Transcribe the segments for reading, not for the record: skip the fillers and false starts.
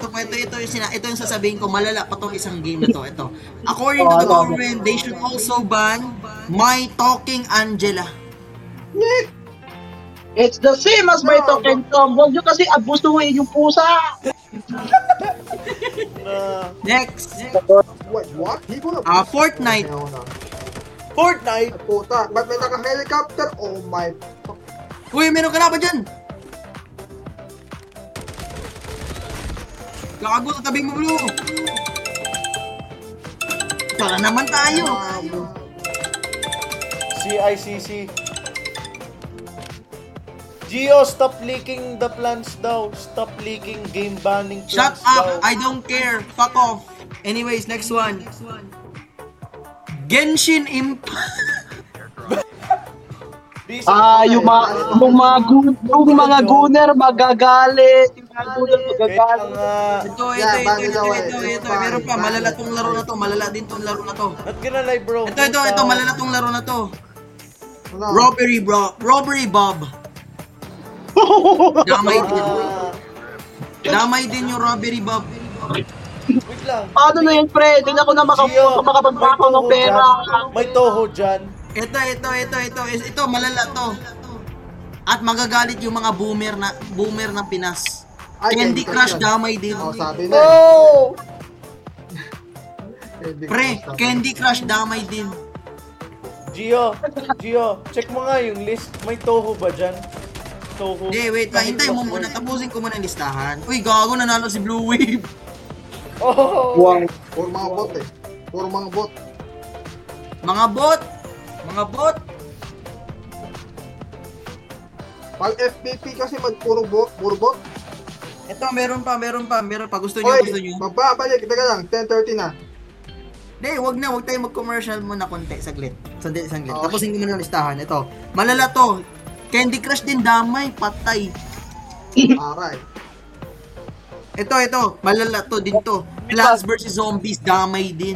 ito yung sasabihin ko, malala pa tong isang game na to. Ito. According to the government, they should also ban My Talking Angela. It's the same as my token Tom. Huwag nyo kasi abusuhin yung pusa. Next. Wait, what? Fortnite. Fortnite? Puta, ba't may naka-helicopter? Oh my... Uy, meron ka na ba dyan? Gago sa tabing mo, Blue. Para naman tayo. CICC. Gio, stop leaking the plans daw. Stop leaking game banning Shut plans up! daw. I don't care. Fuck off. Anyways, next one. Genshin Impact. Yung mga gunner magagalit. Yung mga gunner magagalit. Ito. Meron pa. Malala tong laro na to. Malala din tong laro na to. Not gonna lie, bro. Ito. Malala tong laro na to. Robbery Bob. Damay din yung Robbery Bob. Wait lang. Paano na yun, pre? Hindi na ako na makapagbako ng pera. May toho dyan. Ito, malala to. At magagalit yung mga boomer ng Pinas. Candy Crush damay din. Oh, sabi na. Oh! Pre, Candy Crush damay din. Gio, check mo nga yung list. May toho ba dyan? Toho. Wait lang. Hintay mo muna. Tapusin ko muna yung listahan. Uy, gago, nanalo si Blue Wave. Oh! Wow. Puro mga bot eh. Puro mga bot. Mga bot. Pag FPP kasi puro bot. Ito, meron pa. Gusto nyo. Magbabalik. Teka lang, 10:30 na. Wag tayo mag-commercial muna konti. Saglit. Oh. Tapusin ko muna yung listahan. Ito, malala to. Candy Crush din damay. Patay. Aray. Ito. Malala to din to. Plants vs. Zombies damay din.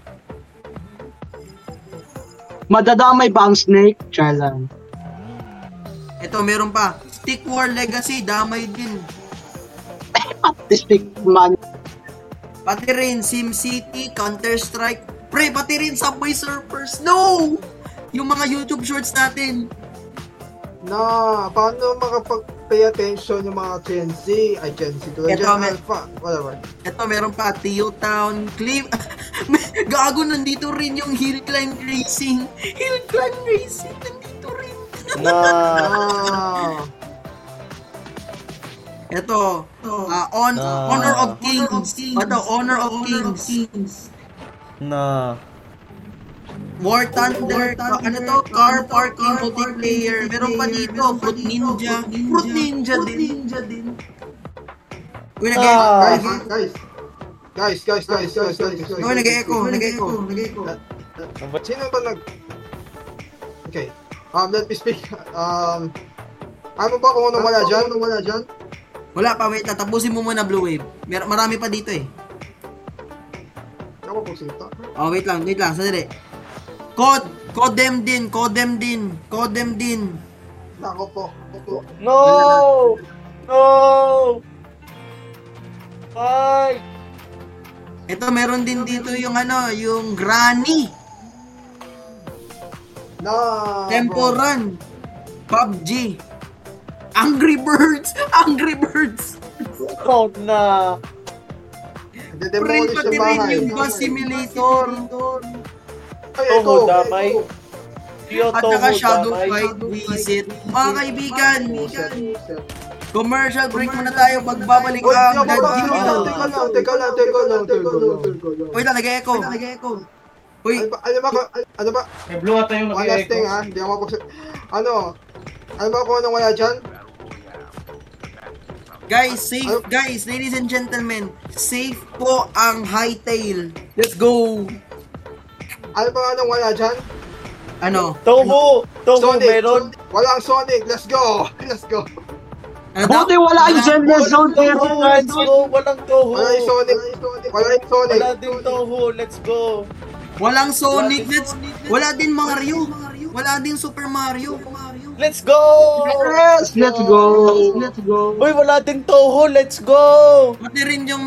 Madadamay ba ang snake? Chalan. Ito, meron pa. Stick War Legacy damay din. Stick man. Pati rin SimCity, Counter-Strike. Pre, pati rin Subway Surfers. No! Yung mga YouTube shorts natin. Paano makapag-pay attention yung mga Gen Z? Alpha, whatever. Ito, meron pa, Tio Town, Cliff. Gago, nandito rin yung Hill Climb Racing. Nandito rin. Ito, Honor of Kings. Honor of Kings. War Thunder, Car Parking Multiplayer. Meron pa dito, Fruit Ninja din. Uy, Guys. Uy, nag-echo. Sino ba Okay. Let me speak. Ano ba kung anong wala dyan? Wala pa, wait lang. Tapusin mo muna, Blue Wave. Marami pa dito eh. Ako po sito. Oh, wait lang. Sandali. Codem din. Ako po. No! Ay! Ito, meron din dito yung yung Granny. Temple Run. PUBG. Angry Birds. Oh, na! Pre, pati rin yung Bus Simulator. Toho damay. At saka Shadow Fight Visit. Mga kaibigan, commercial break muna tayo. Magbabalik ang Teka lang. Uy, nag-echo. Uy, Ano ba? May blue ata yung One last thing ha, hindi ako ano ba kung anong wala dyan? guys, safe. Guys, ladies and gentlemen, safe po ang Hightail. Let's go. Ano ba anong wala dyan? Toho Sonic. meron. Walang Sonic, let's go. Buti wala yung Zenless Zone pero Let's go. Walang toho. Wala yung Sonic. Wala din toho. Let's go. Walang Sonic. Wala din Mario. Wala din Super Mario. Let's go. Yes, let's go. Uy, wala din toho. Let's go. Pati rin yung